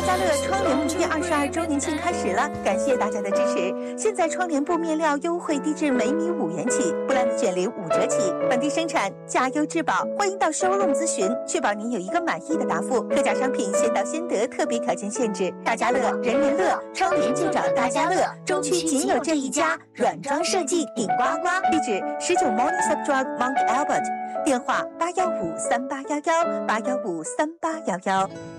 家乐窗帘布第22周年庆开始了，感谢大家的支持。现在窗帘布面料优惠低至每米5元起，布兰的卷帘5折起，本地生产，价优质保。欢迎到 showroom 咨询，确保您有一个满意的答复。特价商品先到先得，特别条件限制。大家乐，人人乐，窗帘就找大家乐，中区仅有这一家，软装设计顶呱呱。地址19 Morningside Drive Mount Albert，电话8153811，8153811。